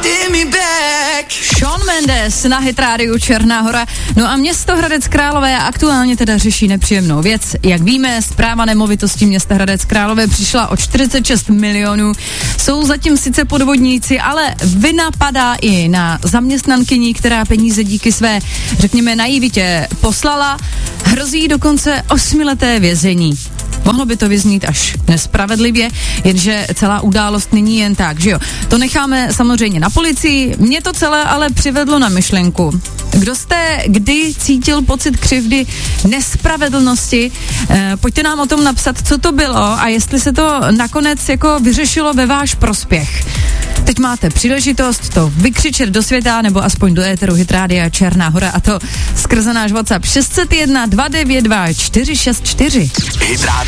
Shawn Mendes na Hit rádiu Černá Hora. No a město Hradec Králové aktuálně teda řeší nepříjemnou věc. Jak víme, správa nemovitostí města Hradec Králové přišla o 46 milionů. Jsou zatím sice podvodníci, ale vina padá i na zaměstnankyni, která peníze díky své, řekněme, naivitě poslala. Hrozí dokonce 8leté vězení. Mohlo by to vyznít až nespravedlivě, jenže celá událost není jen tak, že jo. To necháme samozřejmě na policii, mě to celé ale přivedlo na myšlenku. Kdo jste kdy cítil pocit křivdy, nespravedlnosti, pojďte nám o tom napsat, co to bylo a jestli se to nakonec jako vyřešilo ve váš prospěch. Teď máte příležitost to vykřičet do světa nebo aspoň do éteru Hit rádia Černá Hora a to skrze náš WhatsApp 601 292 464.